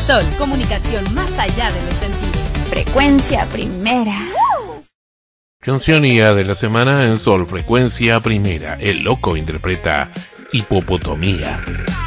Sol, comunicación más allá de los sentidos. Frecuencia primera. Cancionía de la semana en Sol, Frecuencia Primera. El Loco interpreta Hipopotomía.